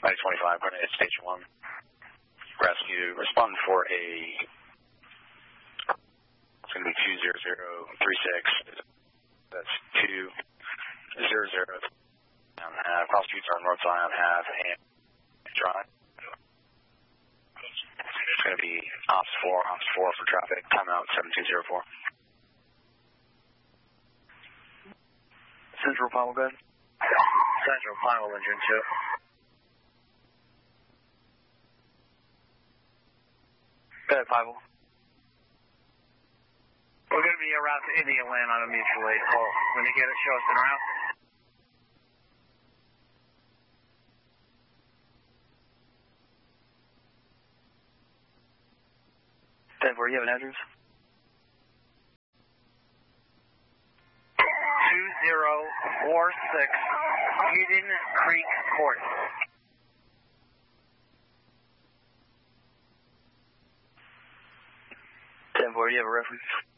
9025, going to hit Station 1. Rescue, respond for a, it's going to be 20036. That's 200. Prosecutor on North Zion Ave and Drive. It's going to be Ops 4 for traffic. Timeout 7204. Central Final, go ahead. Central Final, engine 2. Go ahead, 5. We're going to be around to Indian Land on a mutual aid call. When you get it, show us in route. 10-4, you have an address? 2046 Eden Creek Court. 10-4, you have a reference?